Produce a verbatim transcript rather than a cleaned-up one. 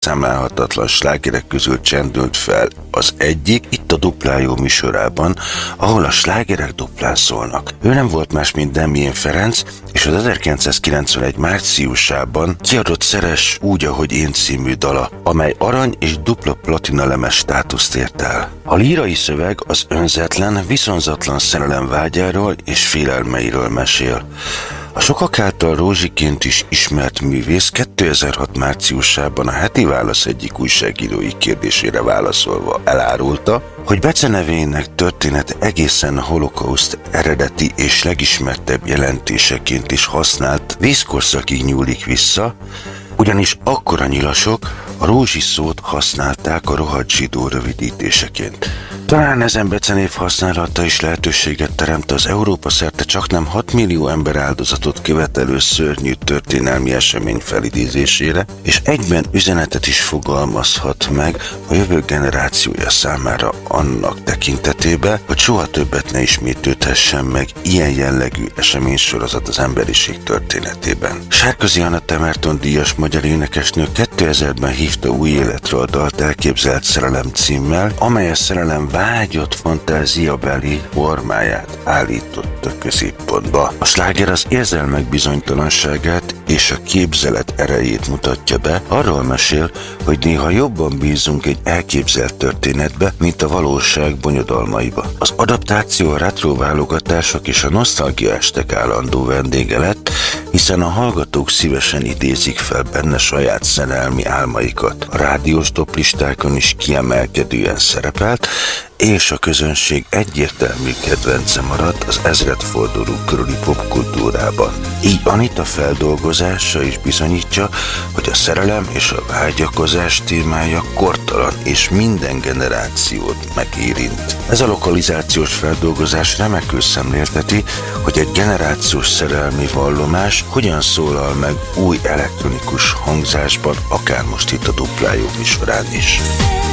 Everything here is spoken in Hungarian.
megszámlálhatatlan slágerek közül csendült fel az egyik, itt a Duplájó műsorában, ahol a slágerek duplán szólnak. Ő nem volt más, mint Damien Ferenc, és az ezerkilencszázkilencvenegy márciusában kiadott Szeress úgy, ahogy én című dala, amely arany és dupla platina lemez státuszt ért el. A lírai szöveg az önzetlen, viszonzatlan szerelem vágyáról és félelmeiről mesél. A sokak által Rózsiként is ismert művész kétezer-hat márciusában a Heti Válasz egyik újságírói kérdésére válaszolva elárulta, hogy becenevének története egészen a holokauszt eredeti és legismertebb jelentéseként is használt vészkorszakig nyúlik vissza, ugyanis akkor a nyilasok a rózsi szót használták a rohadt zsidó rövidítéseként. Talán ezen becenév használata is lehetőséget teremt az Európa szerte csaknem hat millió ember áldozatot követelő szörnyű történelmi esemény felidézésére, és egyben üzenetet is fogalmazhat meg a jövő generációja számára annak tekintetében, hogy soha többet ne ismétlődhessen meg ilyen jellegű eseménysorozat az emberiség történetében. Sárközi Anna Temerton díjas magyar énekesnő kétezerben hívta új életre a dalt Elképzelt szerelem címmel, amely a szerelem vágyott fantáziabeli formáját állította középpontba. A sláger az érzelmek bizonytalanságát és a képzelet erejét mutatja be, arról mesél, hogy néha jobban bízunk egy elképzelt történetbe, mint a valóság bonyodalmaiba. Az adaptáció, a retro válogatások és a nosztalgia estek állandó vendége lett, hiszen a hallgatók szívesen idézik fel benne saját szerelmi álmaikat. A rádiós toplistákon is kiemelkedően szerepelt, és a közönség egyértelmű kedvence maradt az ezredforduló körüli popkultúrában. Így Anita feldolgozása is bizonyítja, hogy a szerelem és a vágyakozás témája kortalan és minden generációt megérint. Ez a lokalizációs feldolgozás remekül szemlélteti, hogy egy generációs szerelmi vallomás hogyan szólal meg új elektronikus hangzásban, akár most itt a Duplájó műsorán is.